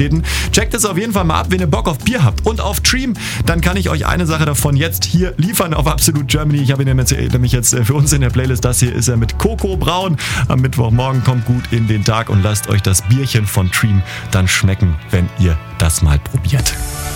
Städten. Checkt es auf jeden Fall mal ab, wenn ihr Bock auf Bier habt und auf Dream. Dann kann ich euch eine Sache davon jetzt hier liefern auf Absolute Germany. Ich habe ihn nämlich jetzt für uns in der Playlist. Das hier ist er mit Coco Braun. Am Mittwochmorgen kommt gut in den Tag und lasst euch das Bierchen von Dream dann schmecken, wenn ihr das mal probiert.